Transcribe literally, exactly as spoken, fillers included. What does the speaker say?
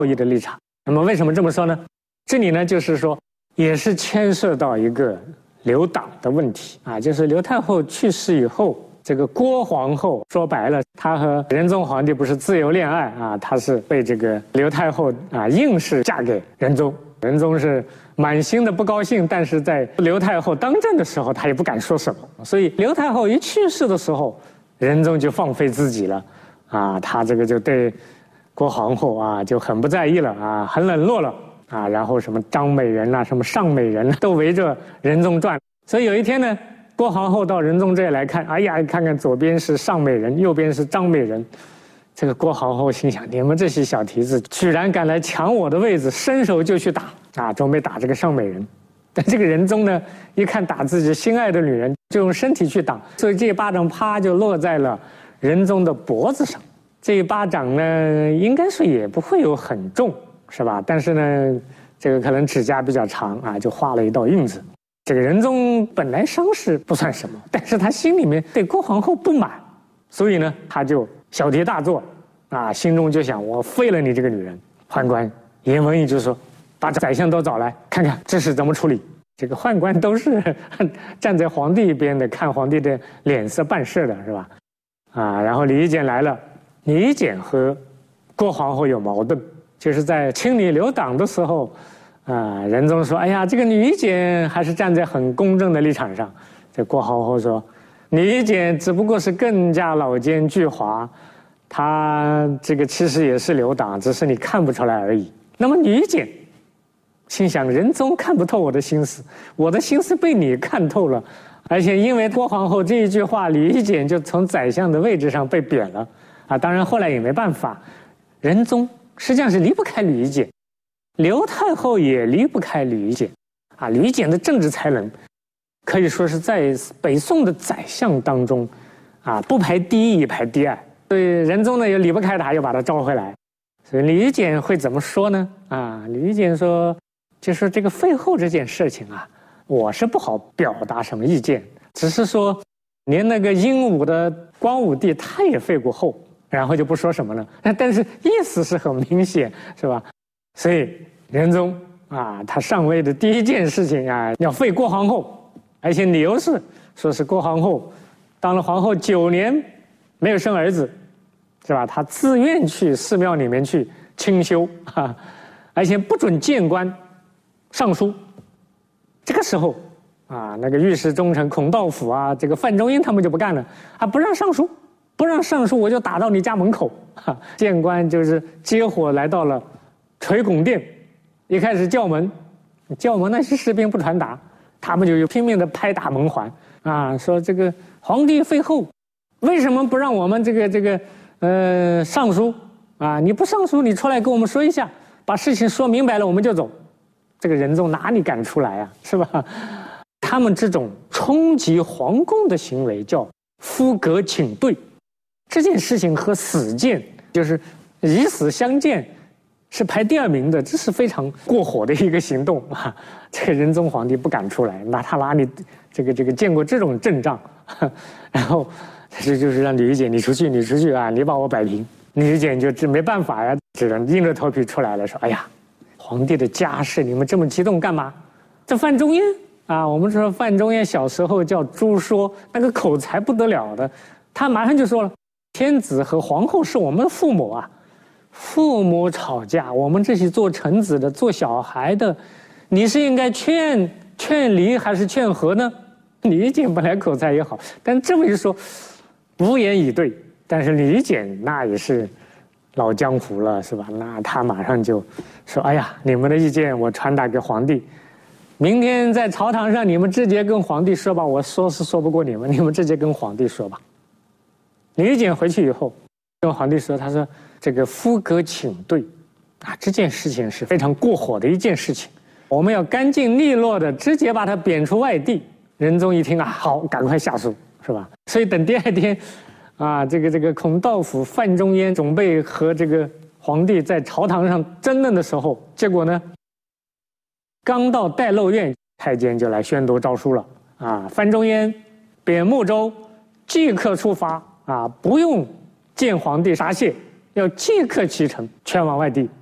义的立场。那么为什么这么说呢？这里呢，就是说也是牵涉到一个留党的问题啊，就是刘太后去世以后，这个郭皇后说白了，她和仁宗皇帝不是自由恋爱啊，她是被这个刘太后啊硬是嫁给仁宗，仁宗是满心的不高兴，但是在刘太后当政的时候，他也不敢说什么，所以刘太后一去世的时候，仁宗就放飞自己了啊，他这个就对郭皇后啊就很不在意了啊，很冷落了啊，然后什么张美人啊，什么尚美人都围着仁宗转，所以有一天呢，郭皇后到仁宗这里来看，哎呀，看看左边是尚美人，右边是张美人，这个郭皇后心想，你们这些小蹄子居然敢来抢我的位子，伸手就去打啊，准备打这个尚美人。但这个仁宗呢，一看打自己心爱的女人，就用身体去挡，所以这一巴掌啪就落在了仁宗的脖子上。这一巴掌呢，应该说也不会有很重，是吧？但是呢，这个可能指甲比较长啊，就划了一道印子。这个仁宗本来伤势不算什么，但是他心里面对郭皇后不满，所以呢，他就小题大做啊，心中就想，我废了你这个女人。宦官严文义就说，把宰相都找来看看这事怎么处理。这个宦官都是站在皇帝一边的，看皇帝的脸色办事的，是吧？啊，然后李义简来了，李义简和郭皇后有矛盾，就是在清理留党的时候，啊，仁宗说，哎呀，这个李义简还是站在很公正的立场上。这郭皇后说，李义简只不过是更加老奸巨猾，他这个其实也是留党，只是你看不出来而已。那么李义简心想，仁宗看不透我的心思，我的心思被你看透了，而且因为郭皇后这一句话，李义简就从宰相的位置上被贬了啊。当然后来也没办法，仁宗实际上是离不开李义简，刘太后也离不开李义简啊。李义简的政治才能可以说是在北宋的宰相当中啊，不排第一也排第二，所以仁宗呢也离不开他，又把他招回来。所以李义简会怎么说呢？啊，李义简说，就说这个废后这件事情啊，我是不好表达什么意见，只是说连那个英武的光武帝他也废过后，然后就不说什么了，但是意思是很明显，是吧？所以仁宗啊，他上位的第一件事情啊，要废郭皇后，而且理由是说是郭皇后当了皇后九年没有生儿子，是吧？他自愿去寺庙里面去清修啊，而且不准谏官上书。这个时候啊，那个御史中丞孔道辅啊，这个范仲淹他们就不干了啊，不让上书，不让上书，我就打到你家门口。哈，谏官就是接火来到了垂拱殿，一开始叫门，叫门那些士兵不传达，他们就拼命的拍打门环啊，说这个皇帝废后，为什么不让我们这个这个呃上书啊？你不上书，你出来跟我们说一下，把事情说明白了，我们就走。这个仁宗哪里敢出来啊，是吧？他们这种冲击皇宫的行为叫夫革请对，这件事情和死谏就是以死相谏是排第二名的，这是非常过火的一个行动啊！这个仁宗皇帝不敢出来，那他哪里这个这个见过这种阵仗？然后这就是让李义简你出去，你出去啊，你把我摆平。李义简就这没办法呀，只能硬着头皮出来了，说：“哎呀，皇帝的家事你们这么激动干嘛？”这范仲淹啊，我们说范仲淹小时候叫朱说，那个口才不得了的，他马上就说了：“天子和皇后是我们的父母啊。”父母吵架，我们这些做臣子的、做小孩的，你是应该劝劝离还是劝和呢？李义简本来口才也好，但这么一说，无言以对。但是李义简那也是老江湖了，是吧？那他马上就说：“哎呀，你们的意见我传达给皇帝，明天在朝堂上你们直接跟皇帝说吧。我说是说不过你们，你们直接跟皇帝说吧。”李义简回去以后跟皇帝说：“他说。”这个夫革请对，啊，这件事情是非常过火的一件事情，我们要干净利落的直接把他贬出外地。仁宗一听啊，好，赶快下书，是吧？所以等第二天，啊，这个这个孔道辅、范仲淹准备和这个皇帝在朝堂上争论的时候，结果呢，刚到待漏院，太监就来宣读诏书了啊，范仲淹贬睦州，即刻出发啊，不用见皇帝答谢。要即刻启程，前往外地。